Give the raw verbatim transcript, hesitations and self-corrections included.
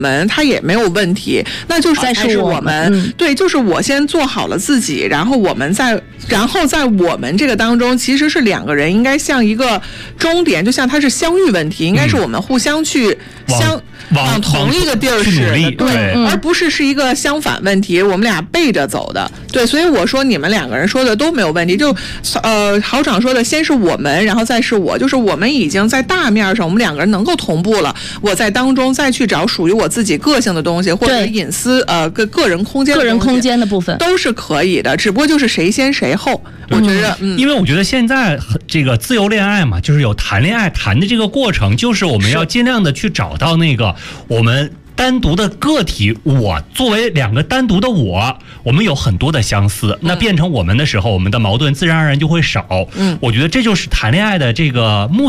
们他也没有问题，那就是再是我们、嗯、对，就是我先做好了自己，然后我们在然后在我们这个当中，其实是两个人应该像一个终点，就像它是相遇问题，应该是我们互相去相、嗯、往, 往同一个地儿使的，对、嗯，而不是是一个相反问题，我们俩背着走的，对，所以我说你们两个人说的都没有问题，就呃豪长说的先是我们，然后再是我，就是我们已经在大面上我们两个人能够同步了，我在当中再去找属于我自己个性的东西或者隐私呃个个人空间的个人空间的部分都是可以的，只不过就是谁先谁后，我觉得、嗯、 因为我觉得现在这个自由恋爱嘛，就是有谈恋爱谈的这个过程，就是我们要尽量的去找到那个我们单独的个体，我作为两个单独的我，我们有很多的相似，那变成我们的时候，我们的矛盾自然而然就会少。嗯，我觉得这就是谈恋爱的这个目的。